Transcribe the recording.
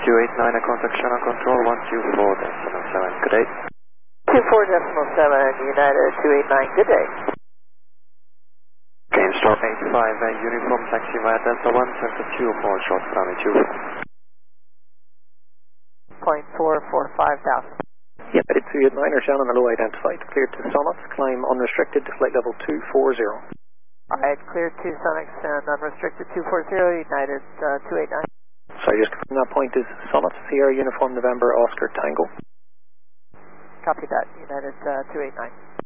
289, contact channel control 124.7. Good day. 24.7, United 289, good day. Storm 85, uniform taxi via Delta 1, center 2 for short runway 24. 0.445,000. United 289, Shannon, hello, identified. Cleared to Summit, climb unrestricted to flight level 240. Alright, cleared to Summit and unrestricted 240, United 289. Sorry, just confirm that point is Summit, Sierra Uniform November Oscar Tango. Copy that, United 289.